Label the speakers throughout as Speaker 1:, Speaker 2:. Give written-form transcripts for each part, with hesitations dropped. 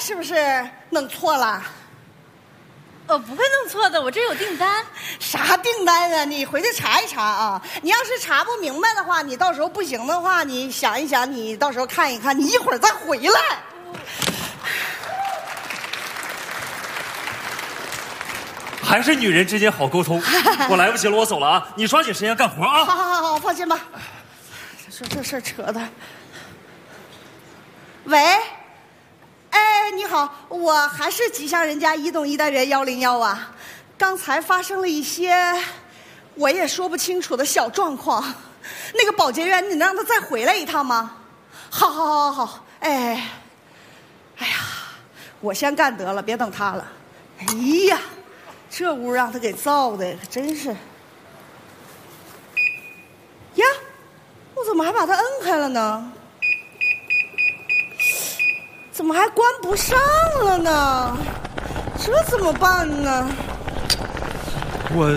Speaker 1: 是不是弄错了？
Speaker 2: 我不会弄错的，我这有订单。
Speaker 1: 啥订单啊？你回去查一查啊！你要是查不明白的话，你到时候不行的话，你想一想，你到时候看一看，你一会儿再回来。
Speaker 3: 还是女人之间好沟通。我来不及了，我走了啊！你抓紧时间干活啊！
Speaker 1: 好，放心吧。说这事儿扯的。喂，哎，你好，我还是吉祥人家移动一单元101啊。刚才发生了一些我也说不清楚的小状况，那个保洁员，你能让他再回来一趟吗？好，哎呀，我先干得了，别等他了。哎呀，这屋让他给造的，可真是。呀，我怎么还把它摁开了呢？怎么还关不上了呢？这怎么办呢？
Speaker 3: 我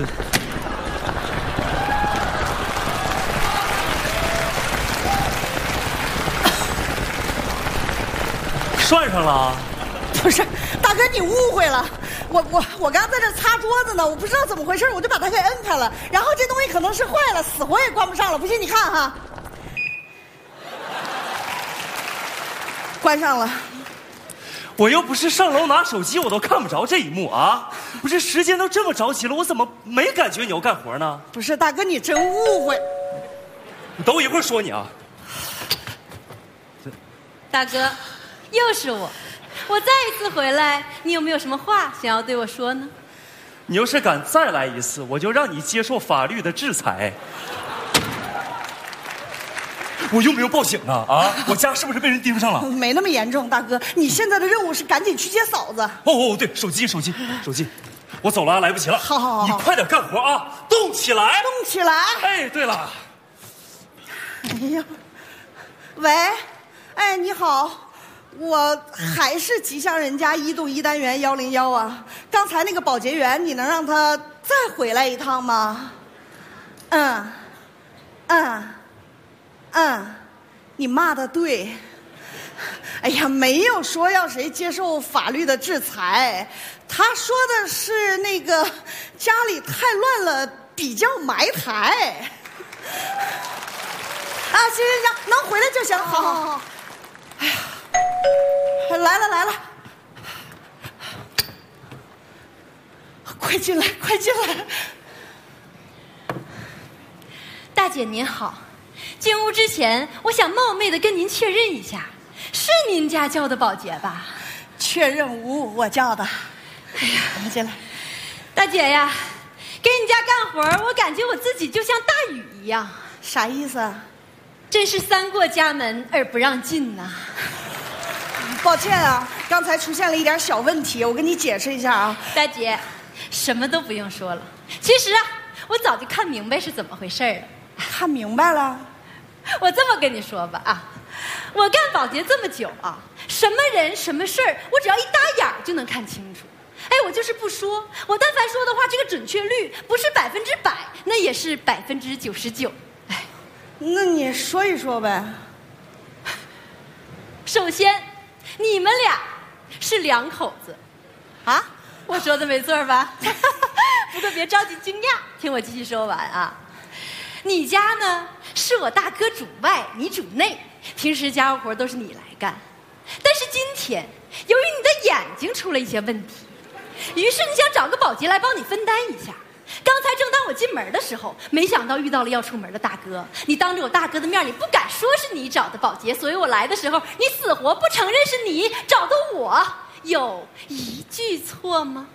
Speaker 3: 涮上了。
Speaker 1: 不是，大哥，你误会了。我刚在这擦桌子呢，我不知道怎么回事，我就把它给摁开了。然后这东西可能是坏了，死活也关不上了。不信你看哈，关上了。
Speaker 3: 我又不是上楼拿手机，我都看不着这一幕啊！不是，时间都这么着急了，我怎么没感觉你要干活呢？
Speaker 1: 不是，大哥，你真误会。
Speaker 3: 你等我一会儿说你啊。
Speaker 2: 大哥，又是我再一次回来，你有没有什么话想要对我说呢？
Speaker 3: 你要是敢再来一次，我就让你接受法律的制裁。我用不用报警啊？啊，我家是不是被人盯上了？
Speaker 1: 没那么严重，大哥，你现在的任务是赶紧去接嫂子。
Speaker 3: 哦，对，手机，我走了，来不及了。
Speaker 1: 好，
Speaker 3: 你快点干活啊，动起来，
Speaker 1: 动起来。
Speaker 3: 哎，对了，
Speaker 1: 哎呀，喂，哎，你好，我还是吉祥人家移动一单元101啊。刚才那个保洁员，你能让他再回来一趟吗？你骂的对。哎呀，没有说要谁接受法律的制裁，他说的是那个家里太乱了，比较埋汰。啊，行，能回来就行。好。哎呀，来了，快进来。
Speaker 2: 大姐您好，进屋之前，我想冒昧的跟您确认一下，是您家叫的保洁吧？
Speaker 1: 确认无，我叫的。哎呀，进来。
Speaker 2: 大姐呀，给你家干活，我感觉我自己就像大禹一样。
Speaker 1: 啥意思啊？
Speaker 2: 真是三过家门而不让进呐。
Speaker 1: 抱歉啊，刚才出现了一点小问题，我跟你解释一下啊。
Speaker 2: 大姐，什么都不用说了。其实啊，我早就看明白是怎么回事了。
Speaker 1: 看明白了？
Speaker 2: 我这么跟你说吧啊，我干保洁这么久啊，什么人什么事儿，我只要一搭眼就能看清楚。哎，我就是不说，我但凡说的话，这个准确率不是100%，那也是99%。哎，
Speaker 1: 那你说一说呗。
Speaker 2: 首先，你们俩是两口子，
Speaker 1: 啊？
Speaker 2: 我说的没错吧？不过别着急惊讶，听我继续说完啊。你家呢是我大哥主外，你主内，平时家务活都是你来干。但是今天由于你的眼睛出了一些问题，于是你想找个保洁来帮你分担一下。刚才正当我进门的时候，没想到遇到了要出门的大哥。你当着我大哥的面，你不敢说是你找的保洁，所以我来的时候，你死活不承认是你找的我，有一句错吗？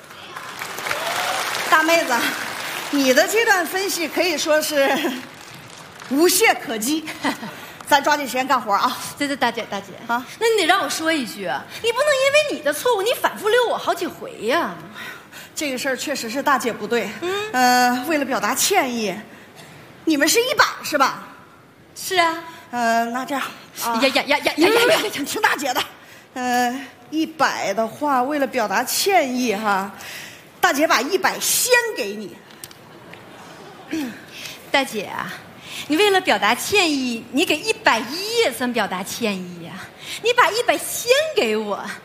Speaker 1: 大妹子，你的这段分析可以说是无懈可击。咱抓紧时间干活啊！
Speaker 2: 对，大姐
Speaker 1: 啊，
Speaker 2: 那你得让我说一句，你不能因为你的错误，你反复溜我好几回呀。
Speaker 1: 这个事儿确实是大姐不对。为了表达歉意，你们是100是吧？
Speaker 2: 是啊。
Speaker 1: 那这样，听大姐的。100的话，为了表达歉意哈，大姐把100先给你。
Speaker 2: 大姐啊，你为了表达歉意，你给110也算表达歉意呀。你把100先给我，